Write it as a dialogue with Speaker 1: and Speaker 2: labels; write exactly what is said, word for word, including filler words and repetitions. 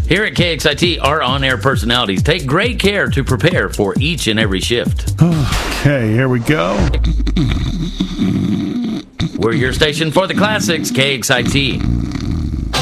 Speaker 1: Here at K X I T, our on-air personalities take great care to prepare for each and every shift.
Speaker 2: Okay, here we go.
Speaker 1: We're your station for the classics, K X I T.